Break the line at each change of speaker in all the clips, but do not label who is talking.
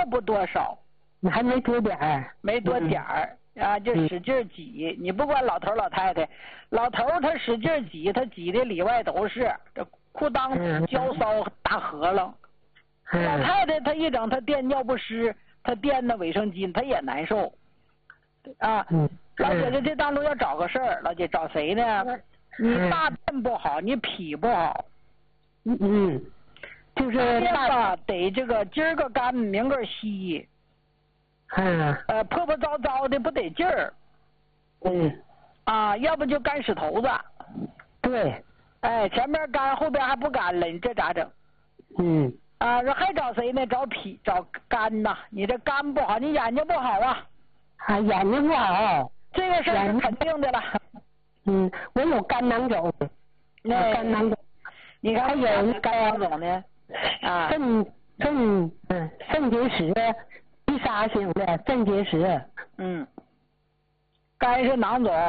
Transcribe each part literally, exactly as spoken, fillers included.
不多少，
还没多点儿，
没多点儿、嗯、啊，就使劲挤。嗯、你不管老头老太太，老头他使劲挤，他挤的里外都是，这裤裆子焦骚大河楞。嗯、老太太她一整，她垫尿不湿，她垫那卫生巾，她也难受。啊，嗯、老姐姐这当中要找个事儿，老姐找谁呢？嗯、你大便不好，你脾不好。
嗯嗯，就是
大便得这个今儿个干明个稀。
嗯。
呃，破破糟糟的不得劲儿。
嗯。
啊，要不就干屎头子。
对。
哎，前面干，后边还不干了，你这咋整？
嗯。
啊，说还找谁呢？找脾，找肝呐。你这肝不好，你眼睛不好啊。
啊，眼睛不好。
这个事儿是肯定的了。
嗯，我有肝囊肿。
那
肝囊肿。
你看
还有
肝囊肿呢？啊。
肾肾嗯肾结石，第三型的肾结石。
嗯。肝是囊肿。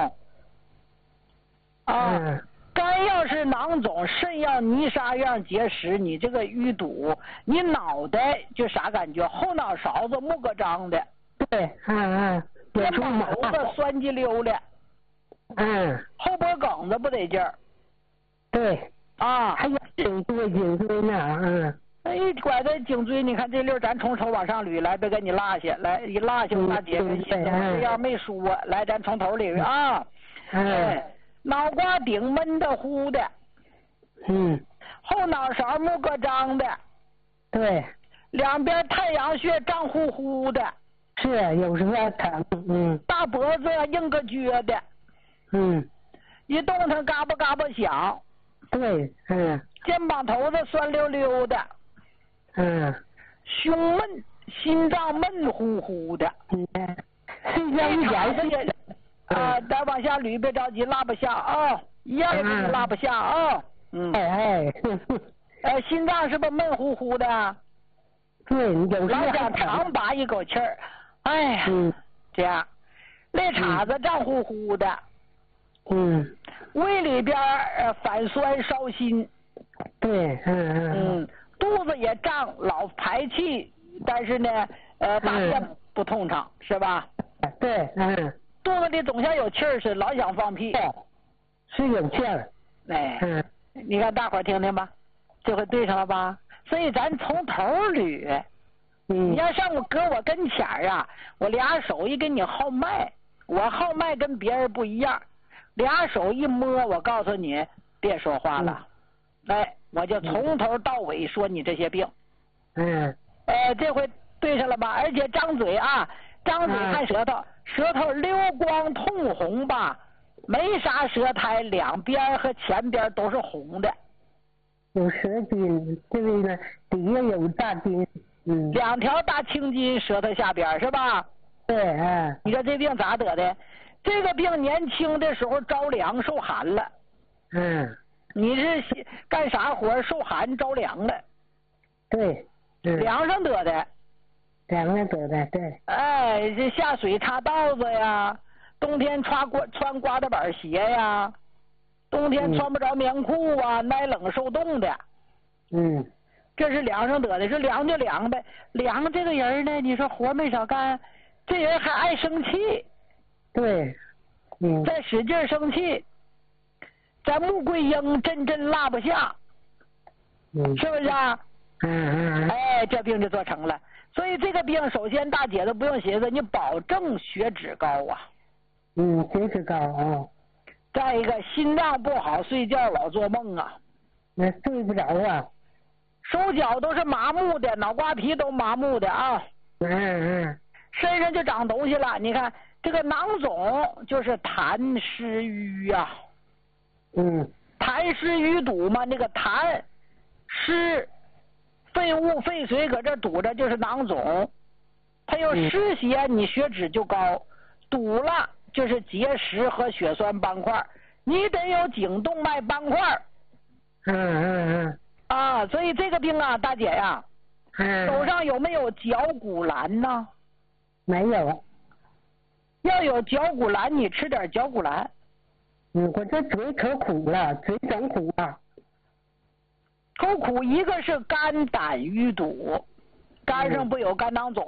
啊。嗯。肝要是囊肿，肾要泥沙样结石，你这个淤堵，你脑袋就啥感觉？后脑勺子木个张的。
对，嗯嗯。
肩膀头子酸叽溜的。
嗯。
后脖梗子不得劲儿。
对。
啊。
还有颈椎，颈椎呢，嗯。
哎，拐着颈椎，你看这溜咱从头往上捋，来，别给你落下，来一落下，大姐跟先生这样没说，来，咱从头捋啊。
嗯。
脑瓜顶闷的乎的。
嗯。
后脑勺木个张的。
对。
两边太阳穴胀乎乎的。
是，有时候疼，嗯。
大脖子硬个撅的。
嗯。
一动弹嘎巴嘎巴响。
对，嗯。
肩膀头子酸溜溜的。
嗯。
胸闷，心脏闷乎乎的。
嗯。睡觉一点
也啊，再往下捋，别着急，落不下啊，一样也给你落不下啊。嗯。
哎哎。
呃，心脏是不是闷乎乎的？
对，有时候
老想长拔一口气儿，哎呀，
嗯，
这样，肋叉子胀乎乎的。
嗯。
胃里边呃反酸烧心。
对，嗯嗯。
嗯，肚子也胀，老排气，但是呢，呃，大便不通畅，是吧？
对，嗯。
肚子里总像有气儿似的，老想放屁。
是有气儿。
哎，
嗯。
你看大伙儿听听吧，这回对上了吧？所以咱从头捋。
嗯。
你要上我搁我跟前儿啊，我俩手一给你号脉，我号脉跟别人不一样，俩手一摸，我告诉你，别说话了。嗯、哎，我就从头到尾说你这些病。
嗯。
呃，这回对上了吧？而且张嘴啊，张嘴看舌头，嗯、舌头溜光通红吧，没啥舌苔，两边和前边都是红的。
有舌筋，这个呢底下有大筋，嗯。
两条大青筋，舌头下边是吧？
对，嗯。
你说这病咋得的？这个病年轻的时候着凉受寒了。
嗯。
你是干啥活受寒着凉了？
对。嗯、
凉上得的。
凉上得的，对。
哎，这下水插道子呀，冬天穿瓜穿刮大板鞋呀，冬天穿不着棉裤啊，耐冷受冻的。
嗯。
这是凉上得的，是凉就凉呗。凉这个人呢，你说活没少干，这人还爱生气。
对。嗯。
再使劲生气，咱穆桂英真真落不下。
嗯。
是不是啊？
嗯嗯。
哎，这病就做成了。所以这个病，首先大姐都不用寻思，你保证血脂高啊。
嗯，血脂高啊。
再一个，心脏不好，睡觉老做梦啊。
那睡不着啊。
手脚都是麻木的，脑瓜皮都麻木的啊。
嗯嗯。
身上就长东西了，你看这个囊肿就是痰湿瘀呀。
嗯。
痰湿瘀堵嘛，那个痰湿。废物废水搁这堵着就是囊肿，它有湿邪，你血脂就高，堵了就是结石和血栓斑块，你得有颈动脉斑块。
嗯嗯嗯。
啊，所以这个病啊，大姐呀，
嗯。
手上有没有绞股蓝呢？
没有。
要有绞股蓝，你吃点绞股蓝。
嗯，我这嘴可苦了，嘴整苦了。口
苦，一个是肝胆淤堵，肝上不有肝囊肿。